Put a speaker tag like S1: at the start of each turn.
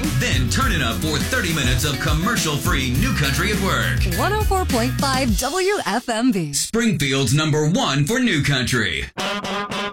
S1: Then turn it up for 30 minutes of commercial-free New Country at work.
S2: 104.5 WFMB.
S1: Springfield's #1 for New Country.